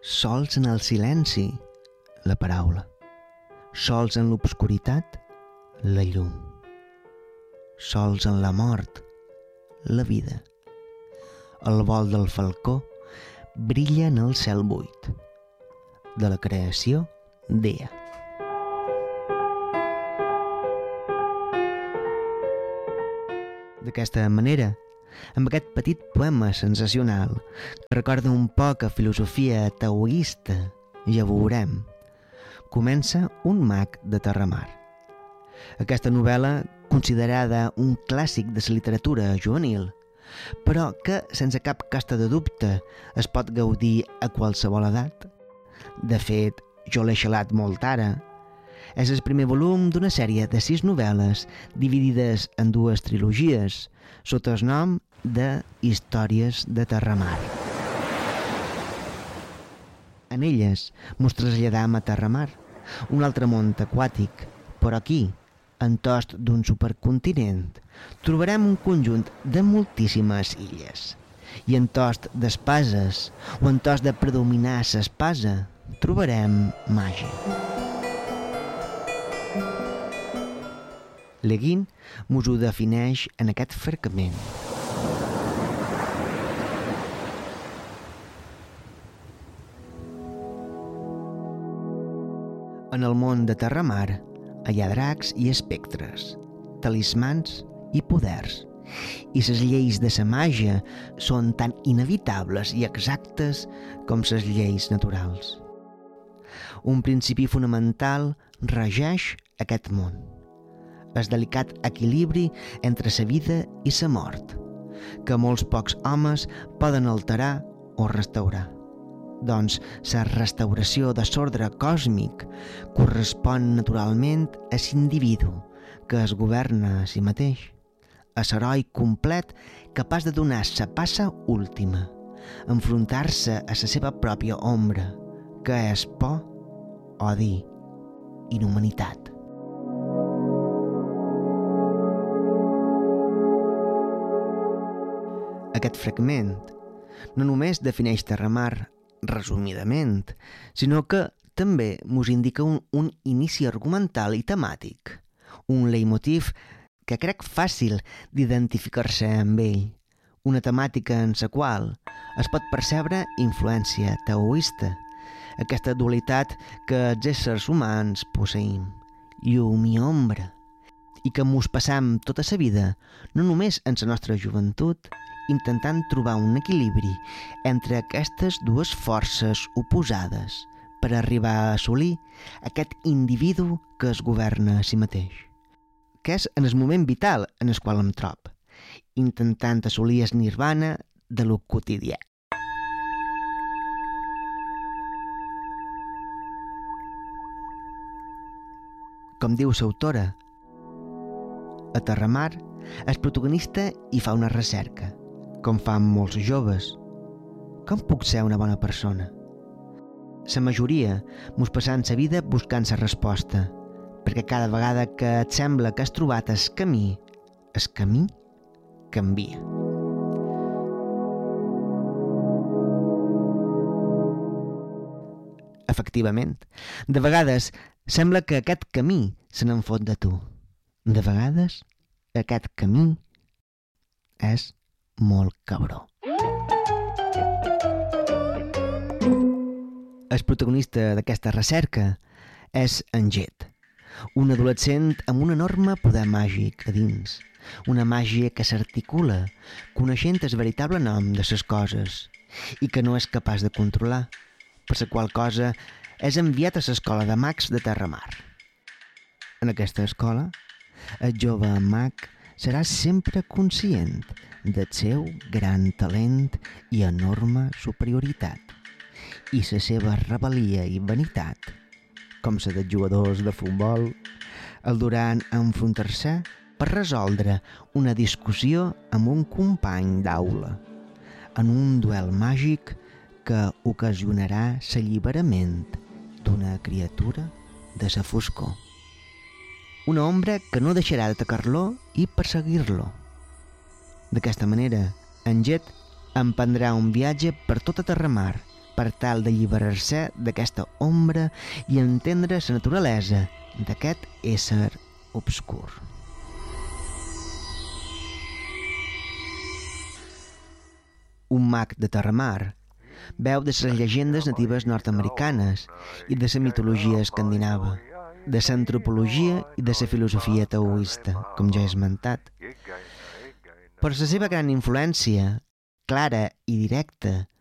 Sols en el silenci, la paraula. Sols en l'obscuritat, la llum. Sols en la mort, la vida. El vol del falcó brilla en el cel buit. De la creació, dia. D'aquesta manera, amb aquest petit poema sensacional que recorda un poc a filosofia taoista, ja ho veurem, comença Un mag de Terramar. Aquesta novel·la, considerada un clàssic de la literatura juvenil, però que, sense cap casta de dubte, es pot gaudir a qualsevol edat. De fet, jo l'he xalat molt ara. És el primer volum d'una sèrie de 6 novel·les dividides en 2 trilogies sota el nom de Històries de Terramar. En elles mos traslladam a Terramar, un altre món aquàtic, però aquí, en tost d'un supercontinent, trobarem un conjunt de moltíssimes illes. I en tost d'espases, o en tost de predominar l'espasa, trobarem màgia. Le Guin mos ho defineix en aquest fragment. En el món de Terramar hi ha dracs i espectres, talismans i poders, i les lleis de la màgia són tan inevitables i exactes com les lleis naturals. Un principi fonamental regeix aquest món: el delicat equilibri entre la vida i la mort, que molts pocs homes poden alterar o restaurar. Doncs la restauració de l'ordre còsmic correspon naturalment a l'individu que es governa a si mateix, a l'heroi complet capaç de donar la passa última, enfrontar-se a la seva pròpia ombra, que és por, odi, inhumanitat. Aquest fragment no només defineix Terramar resumidament, sinó que també mos indica un inici argumental i temàtic, un leitmotiv que crec fàcil d'identificar-se amb ell, una temàtica en la qual es pot percebre influència taoista, aquesta dualitat que els éssers humans posseïm, llum i ombra, i que mos passam tota la vida, no només en la nostra joventut, intentant trobar un equilibri entre aquestes dues forces oposades per arribar a assolir aquest individu que es governa a si mateix, que és en el moment vital en el qual em trob, intentant assolir el nirvana de lo quotidià. Com diu l'autora, a Terramar el protagonista hi fa una recerca, com fan molts joves. Com puc ser una bona persona? La majoria mos passam la vida buscant la resposta, perquè cada vegada que et sembla que has trobat el camí canvia. Efectivament, de vegades sembla que aquest camí se n'en fot de tu. De vegades aquest camí és molt cabró. El protagonista d'aquesta recerca és en Jet, un adolescent amb un enorme poder màgic a dins, una màgia que s'articula coneixent el veritable nom de les coses i que no és capaç de controlar, per la qual cosa és enviat a l'escola de mags de Terramar. En aquesta escola, el jove mag serà sempre conscient del seu gran talent i enorme superioritat, i la seva rebel·lia i vanitat, com la dels jugadors de futbol, el duran a enfrontar-se per resoldre una discussió amb un company d'aula, en un duel màgic que ocasionarà l'alliberament d'una criatura de la foscor. Una ombra que no deixarà d'atacar-lo i perseguir-lo. D'aquesta manera, en Jet emprendrà un viatge per tota Terramar per tal d'alliberar-se d'aquesta ombra i entendre la naturalesa d'aquest ésser obscur. Un mag de Terramar veu de les llegendes natives nord-americanes i de la mitologia escandinava, de l'antropologia i de la filosofia taoista, com ja he esmentat. Per la seva gran influència, clara i directa,